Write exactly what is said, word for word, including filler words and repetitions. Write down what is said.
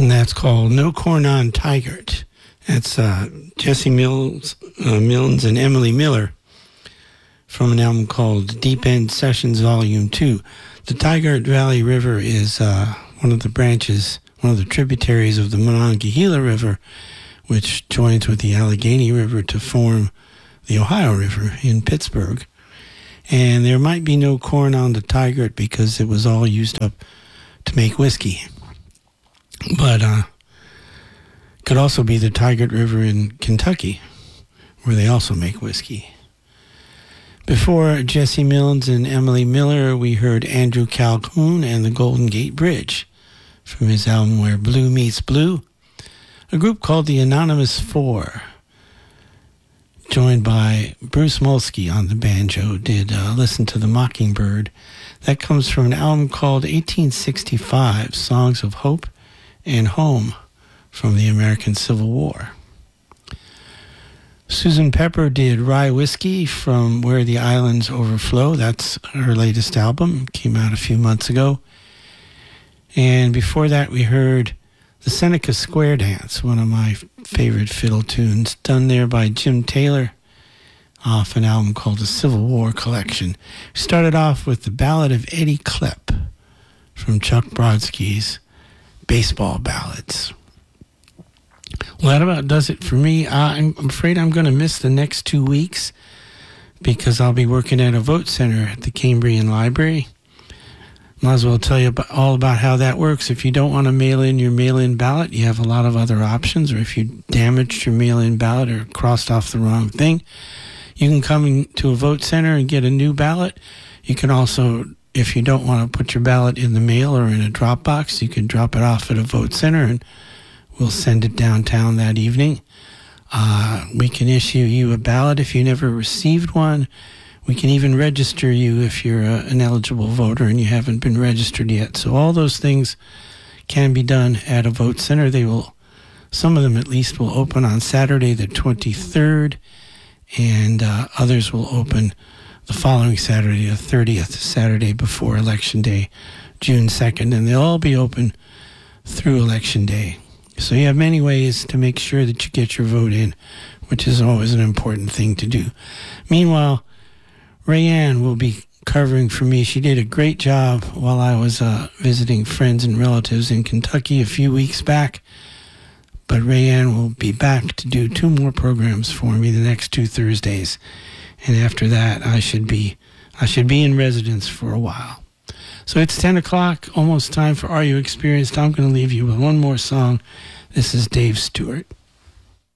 And that's called No Corn on Tigert. That's uh, Jesse Mills, uh, Milnes and Emily Miller from an album called Deep End Sessions Volume two. The Tigert Valley River is uh, one of the branches, one of the tributaries of the Monongahela River, which joins with the Allegheny River to form the Ohio River in Pittsburgh. And there might be no corn on the Tigert because it was all used up to make whiskey. But uh, it could also be the Tigert River in Kentucky, where they also make whiskey. Before Jesse Milnes and Emily Miller, we heard Andrew Calhoun and the Golden Gate Bridge from his album Where Blue Meets Blue. A group called the Anonymous Four, joined by Bruce Molsky on the banjo, did uh, Listen to the Mockingbird. That comes from an album called eighteen sixty-five, Songs of Hope and Home from the American Civil War. Susan Pepper did Rye Whiskey from Where the Islands Overflow. That's her latest album, came out a few months ago. And before that we heard the Seneca Square Dance, one of my favorite fiddle tunes, done there by Jim Taylor off an album called The Civil War Collection. We started off with the Ballad of Eddie Klepp from Chuck Brodsky's Baseball Ballads. Well, that about does it for me. Uh, I'm afraid I'm going to miss the next two weeks because I'll be working at a vote center at the Cambrian Library. Might as well tell you about, all about how that works. If you don't want to mail in your mail-in ballot, you have a lot of other options. Or if you damaged your mail-in ballot or crossed off the wrong thing, you can come in to a vote center and get a new ballot. You can also, if you don't want to put your ballot in the mail or in a drop box, you can drop it off at a vote center and we'll send it downtown that evening. Uh, we can issue you a ballot if you never received one. We can even register you if you're a, an eligible voter and you haven't been registered yet. So all those things can be done at a vote center. They will, some of them at least, will open on Saturday the twenty-third, and uh, others will open the following Saturday, the thirtieth, Saturday before Election Day, June second, and they'll all be open through Election Day. So you have many ways to make sure that you get your vote in, which is always an important thing to do. Meanwhile, Rayanne will be covering for me. She did a great job while I was uh, visiting friends and relatives in Kentucky a few weeks back. But Rayanne will be back to do two more programs for me the next two Thursdays. And after that, I should be I should be in residence for a while. So it's ten o'clock, almost time for Are You Experienced? I'm going to leave you with one more song. This is Dave Stewart.